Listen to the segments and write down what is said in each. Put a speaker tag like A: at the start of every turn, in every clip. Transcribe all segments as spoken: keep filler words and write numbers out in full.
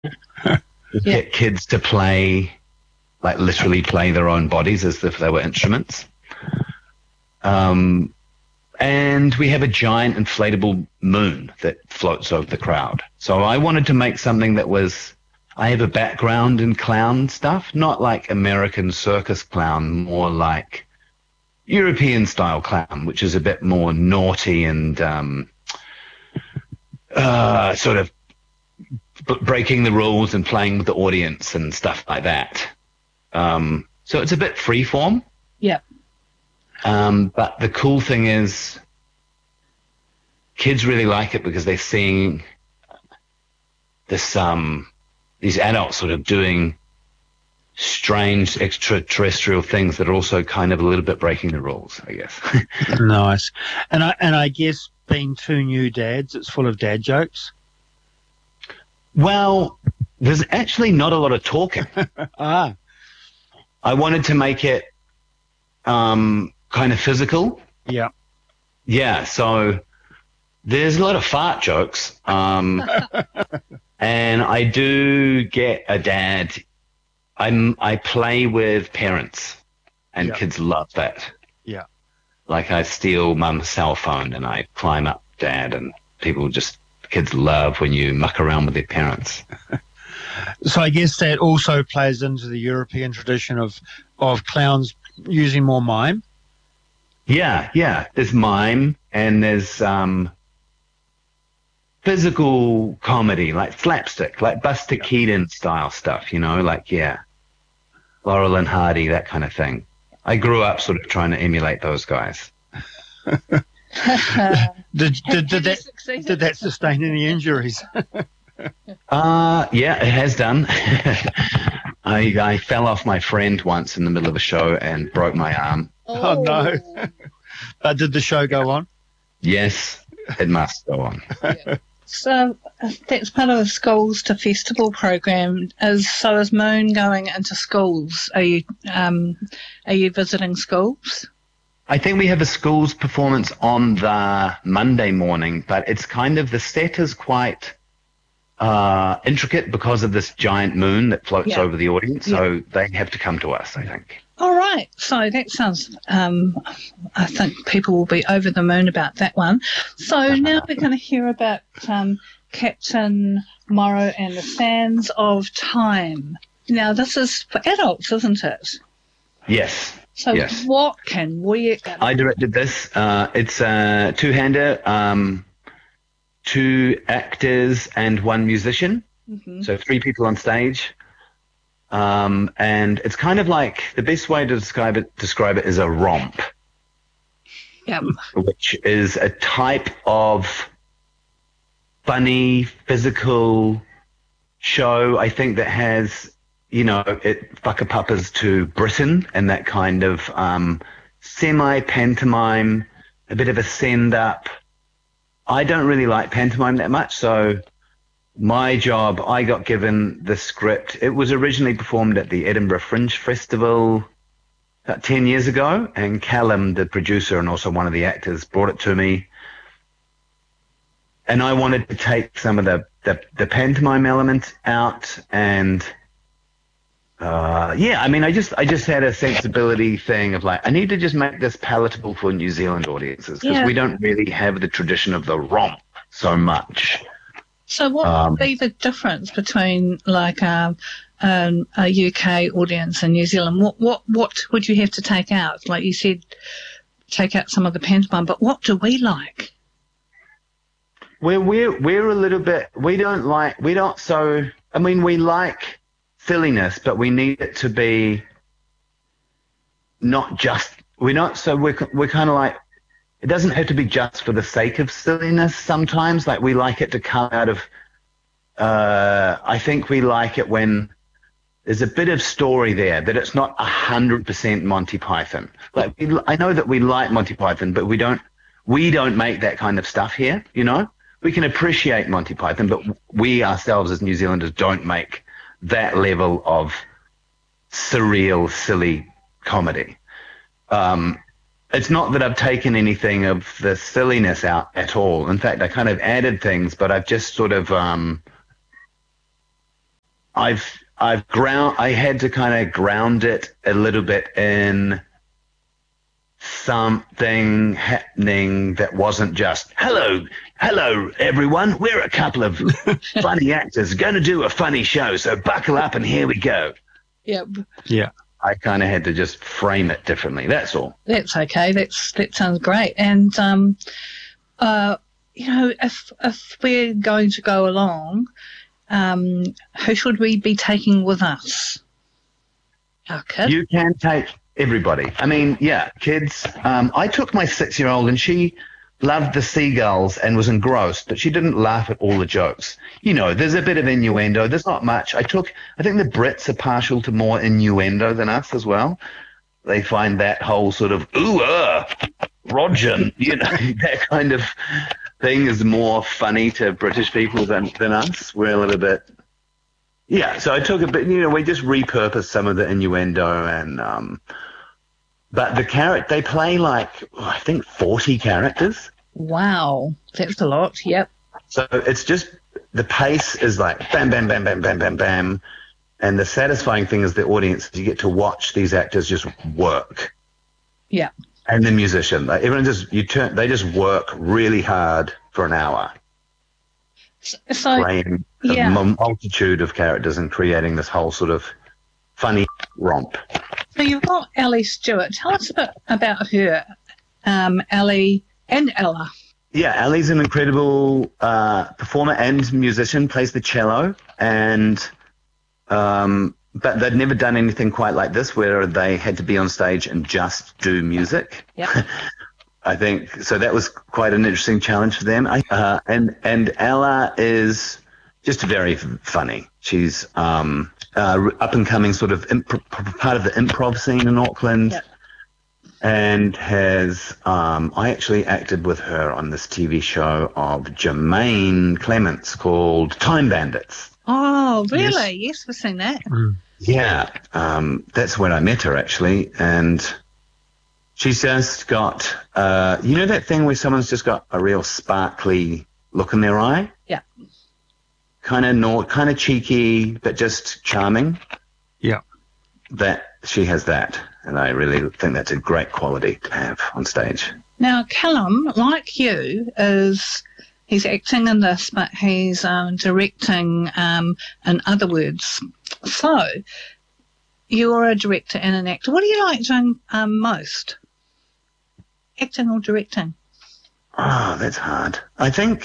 A: Just
B: Yeah.
A: get kids to play, like literally play their own bodies as if they were instruments. Um, and we have a giant inflatable moon that floats over the crowd. So I wanted to make something that was, I have a background in clown stuff, not like American circus clown, more like European style clown, which is a bit more naughty and um, uh, sort of b- breaking the rules and playing with the audience and stuff like that. Um, so it's a bit freeform.
B: Yeah.
A: Um, but the cool thing is, kids really like it because they're seeing this um, these adults sort of doing strange extraterrestrial things that are also kind of a little bit breaking the rules, I guess.
C: Nice. And I and I guess being two new dads, it's full of dad jokes.
A: Well, there's actually not a lot of talking.
C: Ah,
A: I wanted to make it um, kind of physical.
C: yeah.
A: Yeah, so there's a lot of fart jokes. Um, and I do get a dad. I'm, I play with parents, and
C: Yeah.
A: kids love that.
C: Yeah.
A: Like I steal mum's cell phone and I climb up dad, and people just, kids love when you muck around with their parents.
C: So I guess that also plays into the European tradition of of clowns using more mime.
A: Yeah, yeah. There's mime and there's um, physical comedy, like slapstick, like Buster
C: Yeah.
A: Keaton style stuff, you know, like, yeah, Laurel and Hardy, that kind of thing. I grew up sort of trying to emulate those guys.
C: Did did,
B: Have
C: did
B: you
C: that
B: succeeded?
C: did that sustain any injuries?
A: Uh, yeah, it has done. I, I fell off my friend once in the middle of a show and broke my arm.
C: Oh, no. But did the show go on?
A: Yes, it must go on.
B: So uh, that's part of the schools to festival program. Is so is Moon going into schools? Are you um are you visiting schools?
A: I think we have a schools performance on the Monday morning, but it's kind of, the set is quite uh, intricate because of this giant moon that floats
B: Yeah.
A: over the audience. So they have to come to us, I think.
B: All right. So that sounds. Um, I think people will be over the moon about that one. So now we're going to hear about um, Captain Morrow and the Sands of Time. Now this is for adults, isn't it?
A: Yes.
B: So
A: Yes.
B: what can we?
A: I directed this. Uh, it's a two-hander, um, two actors and one musician.
B: Mhm.
A: So three people on stage. Um, and it's kind of like, the best way to describe it, describe it is a romp,
B: Yep.
A: which is a type of funny, physical show, I think, that has, you know, it whakapapas to Britain and that kind of um, semi-pantomime, a bit of a send-up. I don't really like pantomime that much, so my job, I got given the script. It was originally performed at the Edinburgh Fringe Festival about ten years ago, and Callum, the producer and also one of the actors, brought it to me. And I wanted to take some of the, the, the pantomime element out, and uh, yeah, I mean, I just I just had a sensibility thing of like, I need to just make this palatable for New Zealand audiences, because
B: Yeah.
A: we don't really have the tradition of the romp so much.
B: So what
A: Um,
B: would be the difference between like um, um, a U K audience and New Zealand? What what what would you have to take out? Like you said, take out some of the pantomime, but what do we like?
A: We're we're we're a little bit. We don't like. We don't. So I mean, we like silliness, but we need it to be not just. We're not. So we're we're kind of like. It doesn't have to be just for the sake of silliness. Sometimes, like, we like it to come out of. Uh, I think we like it when there's a bit of story there, that it's not a hundred percent Monty Python. Like, we, I know that we like Monty Python, but we don't. We don't make that kind of stuff here. You know, we can appreciate Monty Python, but we ourselves as New Zealanders don't make that level of surreal, silly comedy. Um, It's not that I've taken anything of the silliness out at all. In fact, I kind of added things, but I've just sort of um, I've I've ground I had to kind of ground it a little bit in something happening that wasn't just hello hello everyone, we're a couple of funny actors going to do a funny show, so buckle up and here we go.
B: Yep.
C: Yeah.
A: I kind of had to just frame it differently, that's all.
B: That's okay. That's that sounds great. And um, uh, you know, if if we're going to go along, um, who should we be taking with us? Our kid.
A: You can take everybody. I mean, yeah, kids. Um, I took my six-year-old, and she loved the seagulls and was engrossed, but she didn't laugh at all the jokes. You know, there's a bit of innuendo. There's not much. I took. I think the Brits are partial to more innuendo than us as well. They find that whole sort of ooh, uh, Roger, you know, that kind of thing is more funny to British people than than us. We're a little bit. Yeah, so I took a bit, you know, we just repurposed some of the innuendo and, um, but the character, they play like, oh, I think forty characters.
B: Wow, that's a lot, yep.
A: So it's just, the pace is like bam, bam, bam, bam, bam, bam, bam. And the satisfying thing is the audience, you get to watch these actors just work.
B: Yeah.
A: And the musician, like everyone just, you turn, they just work really hard for an hour.
B: So, so
A: Playing a
B: yeah.
A: multitude of characters and creating this whole sort of funny romp.
B: So you've got Ellie Stewart. Tell us a bit about her, um, Ellie and Ella.
A: Yeah, Ellie's an incredible uh, performer and musician, plays the cello, and um, but they'd never done anything quite like this where they had to be on stage and just do music.
B: Yep.
A: I think so. That was quite an interesting challenge for them. I, uh, and and Ella is just very f- funny. She's um, uh, up and coming, sort of imp- part of the improv scene in Auckland,
B: Yep.
A: and has. Um, I actually acted with her on this T V show of Jermaine Clements called Time Bandits.
B: Oh, really? Yes, yes, we've seen that.
C: Mm.
A: Yeah, um, that's when I met her actually, and. She's just got, uh, you know that thing where someone's just got a real sparkly look in their eye?
B: Yeah.
A: Kind of not, kind of cheeky, but just charming.
C: Yeah.
A: That she has that, and I really think that's a great quality to have on stage.
B: Now, Callum, like you, is he's acting in this, but he's um, directing um, in other words. So, you're a director and an actor. What do you like doing um, most? Acting or directing?
A: Oh, that's hard. I think,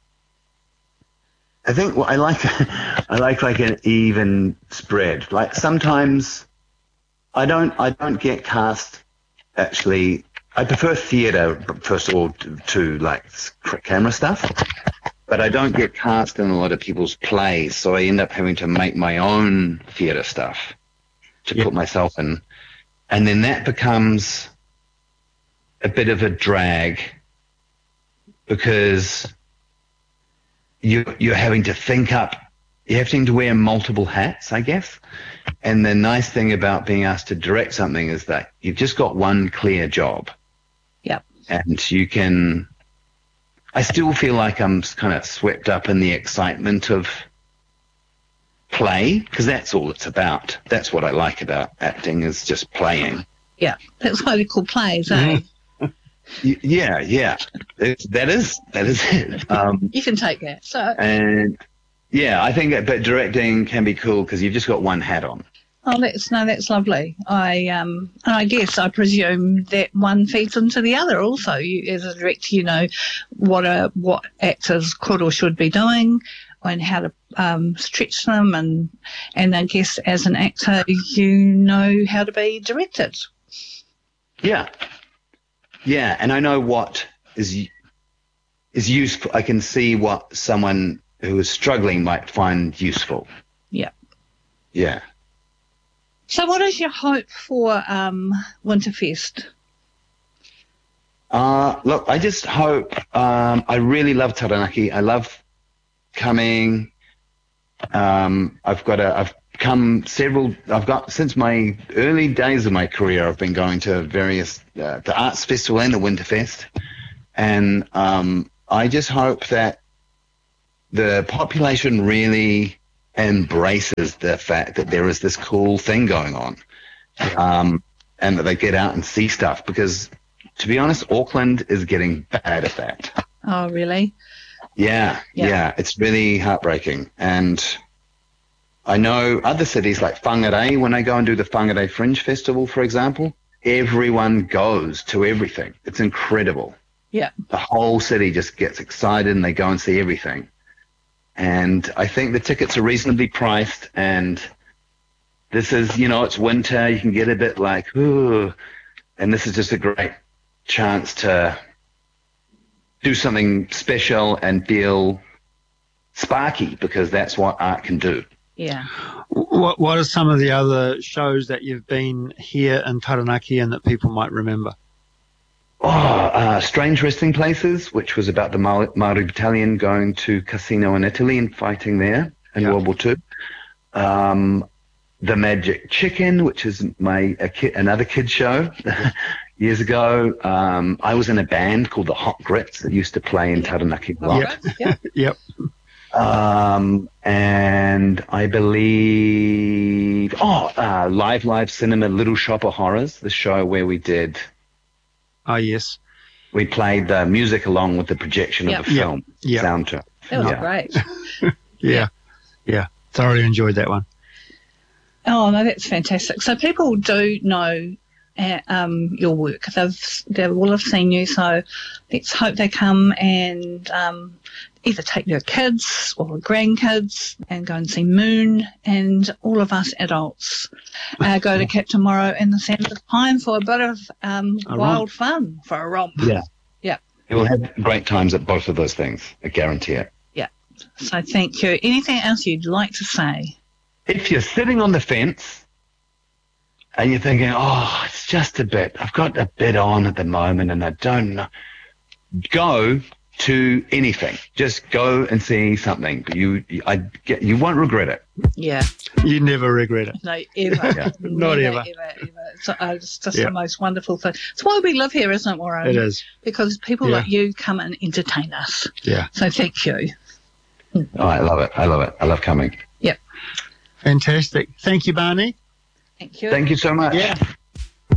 A: I think what I like, I like like an even spread. Like sometimes, I don't, I don't get cast. Actually, I prefer theatre first of all to, to like camera stuff, but I don't get cast in a lot of people's plays, so I end up having to make my own theatre stuff to
C: Yep.
A: put myself in, and then that becomes a bit of a drag because you you're having to think up, you're having to wear multiple hats, I guess. And the nice thing about being asked to direct something is that you've just got one clear job.
B: Yep.
A: And you can. I still feel like I'm kind of swept up in the excitement of play, because that's all it's about. That's what I like about acting, is just playing.
B: Yeah, that's why they're called plays, eh?
A: Y- yeah, yeah. It's, that is that is it. Um,
B: You can take that. So,
A: and yeah, I think that, but directing can be cool because you've just got one hat on.
B: oh, that's no, that's lovely. I um, and I guess I presume that one feeds into the other. Also, you, as a director, you know what a what actors could or should be doing, and how to um, stretch them, and and I guess as an actor, you know how to be directed.
A: Yeah, yeah, and I know what is is useful. I can see what someone who is struggling might find useful.
B: Yeah.
A: Yeah.
B: So, what is your hope for um, Winterfest?
A: Uh, look, I just hope. Um, I really love Taranaki. I love coming. Um, I've got a. I've come several. I've got since my early days of my career. I've been going to various uh, the arts festival and the Winterfest, and um, I just hope that the population really embraces the fact that there is this cool thing going on, um, and that they get out and see stuff. Because, to be honest, Auckland is getting bad at that.
B: Oh, really?
A: Yeah,
B: Yeah.
A: yeah, it's really heartbreaking. And I know other cities like Whangarei, when they go and do the Whangarei Fringe Festival, for example, everyone goes to everything. It's incredible.
B: Yeah.
A: The whole city just gets excited and they go and see everything. And I think the tickets are reasonably priced, and this is, you know, it's winter, you can get a bit like, ooh, and this is just a great chance to do something special and feel sparky, because that's what art can do.
B: Yeah.
C: What What are some of the other shows that you've been here in Taranaki and that people might remember?
A: Oh, uh, Strange Resting Places, which was about the Ma- Maori battalion going to Cassino in Italy and fighting there in
C: Yeah.
A: World War Two. Um, the Magic Chicken, which is my a ki- another kid show years ago. Um, I was in a band called the Hot Grits that used to play in Taranaki a lot.
B: Yep. Yep.
C: Yep.
A: Um, and I believe, oh, uh, Live Live Cinema, Little Shop of Horrors, the show where we did,
C: Oh, yes.
A: we played the music along with the projection
B: Yep.
A: of the film
C: Yep.
A: soundtrack.
B: That was
A: Yeah.
B: great.
C: Yeah. Yeah. Thoroughly enjoyed that one.
B: Oh, no, that's fantastic. So people do know uh, um, your work. They've, they will have seen you, so let's hope they come and um, either take their kids or grandkids and go and see Moon, and all of us adults uh, go to Captain Morrow and the Sands of Pine for a bit of um,
C: A
B: wild fun, for a romp.
A: Yeah.
B: Yeah.
A: You will have great times at both of those things. I guarantee it.
B: So thank you. Anything else you'd like to say?
A: If you're sitting on the fence and you're thinking, oh, it's just a bit, I've got a bit on at the moment and I don't know, go to anything. Just go and see something. You, you, I get, you won't regret it.
B: Yeah.
C: You never regret it.
B: No, ever.
A: Yeah.
C: Not
B: Never,
C: ever.
B: ever, ever. It's, uh, it's just
C: Yeah.
B: the most wonderful thing. It's why we live here, isn't it, Warren?
C: It is.
B: Because people
C: Yeah.
B: like you come and entertain us.
C: Yeah.
B: So thank you.
A: Oh, I love it. I love it. I love coming.
C: Fantastic. Thank you, Barney.
B: Thank you.
A: Thank you so much.
C: Yeah.